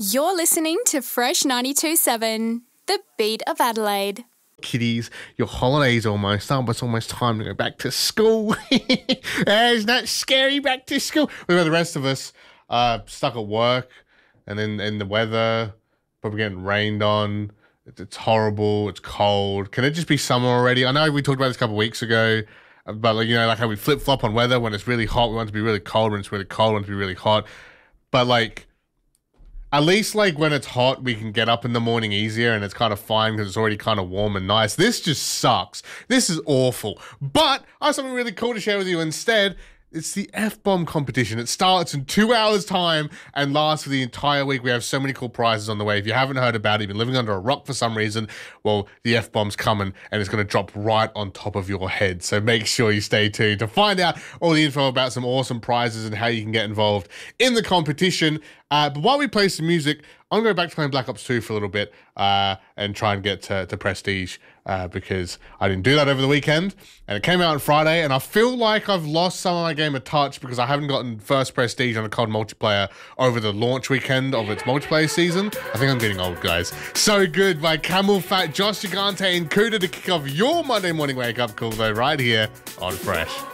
You're listening to Fresh 92.7, the beat of Adelaide. Kiddies, your holiday's almost up. It's almost time to go back to school. Isn't that scary, back to school? What about the rest of us stuck at work and then in the weather, probably getting rained on. It's horrible. It's cold. Can it just be summer already? I know we talked about this a couple of weeks ago, but like how we flip-flop on weather. When it's really hot, we want it to be really cold. When it's really cold, we want it to be really hot. But at least when it's hot, we can get up in the morning easier and it's kind of fine because it's already kind of warm and nice. This just sucks. This is awful. But I have something really cool to share with you instead. It's the F-Bomb competition. It starts in 2 hours' time and lasts for the entire week. We have so many cool prizes on the way. If you haven't heard about it, you've been living under a rock for some reason, well, the F-Bomb's coming and it's going to drop right on top of your head. So make sure you stay tuned to find out all the info about some awesome prizes and how you can get involved in the competition. But while we play some music, I'm going to go back to playing Black Ops 2 for a little bit and try and get to Prestige because I didn't do that over the weekend. And it came out on Friday, and I feel like I've lost some of my game a touch because I haven't gotten first Prestige on a COD multiplayer over the launch weekend of its multiplayer season. I think I'm getting old, guys. So Good by Camel Fat, Josh Gigante, and Kuda to kick off your Monday morning wake-up call, though, right here on Fresh.